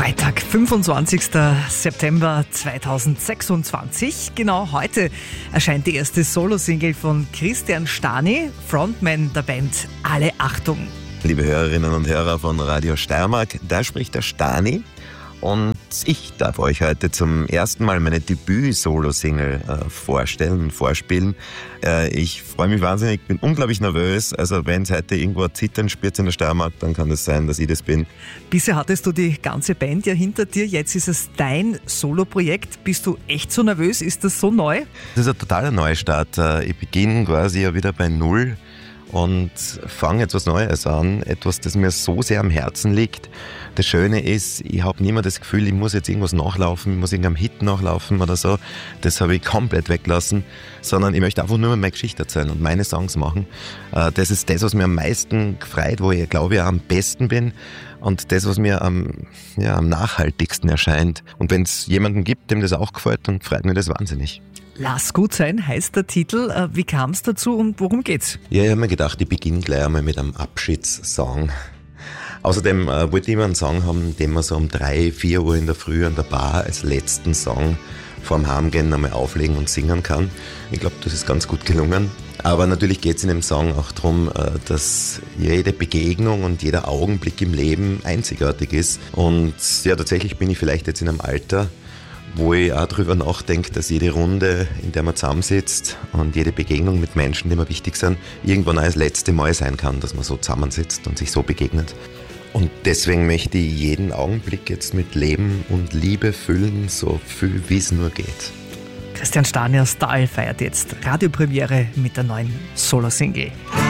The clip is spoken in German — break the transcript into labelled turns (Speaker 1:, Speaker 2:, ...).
Speaker 1: Freitag, 25. September 2026. Genau heute erscheint die erste Solo-Single von Christian Stani, Frontman der Band Alle Achtung.
Speaker 2: Liebe Hörerinnen und Hörer von Radio Steiermark, da spricht der Stani und ich darf euch heute zum ersten Mal meine Debüt-Solo-Single vorstellen und vorspielen. Ich freue mich wahnsinnig, bin unglaublich nervös. Also wenn es heute irgendwo Zittern spürt in der Steiermark, dann kann es sein, dass ich das bin.
Speaker 1: Bisher hattest du die ganze Band ja hinter dir, jetzt ist es dein Solo-Projekt. Bist du echt so nervös? Ist das so neu?
Speaker 2: Das ist ein totaler Neustart. Ich beginne quasi ja wieder bei Null und fange etwas Neues an, etwas, das mir so sehr am Herzen liegt. Das Schöne ist, ich habe nie mehr das Gefühl, ich muss jetzt irgendwas nachlaufen, ich muss irgendeinem Hit nachlaufen oder so. Das habe ich komplett weggelassen, sondern ich möchte einfach nur meine Geschichte erzählen und meine Songs machen. Das ist das, was mir am meisten gefreut, wo ich glaube ich auch am besten bin und das, was mir am nachhaltigsten erscheint. Und wenn es jemanden gibt, dem das auch gefällt, dann freut mich das wahnsinnig.
Speaker 1: Lass gut sein, heißt der Titel. Wie kam es dazu und worum geht's?
Speaker 2: Ja, ich habe mir gedacht, ich beginne gleich einmal mit einem Abschiedssong. Außerdem wollte ich immer einen Song haben, den man so um 3, 4 Uhr in der Früh an der Bar als letzten Song vorm Heimgehen einmal auflegen und singen kann. Ich glaube, das ist ganz gut gelungen. Aber natürlich geht es in dem Song auch darum, dass jede Begegnung und jeder Augenblick im Leben einzigartig ist. Und ja, tatsächlich bin ich vielleicht jetzt in einem Alter, wo ich auch darüber nachdenke, dass jede Runde, in der man zusammensitzt und jede Begegnung mit Menschen, die mir wichtig sind, irgendwann auch das letzte Mal sein kann, dass man so zusammensitzt und sich so begegnet. Und deswegen möchte ich jeden Augenblick jetzt mit Leben und Liebe füllen, so viel wie es nur geht.
Speaker 1: Christian Stani aus Dahl feiert jetzt Radiopremiere mit der neuen Solo-Single.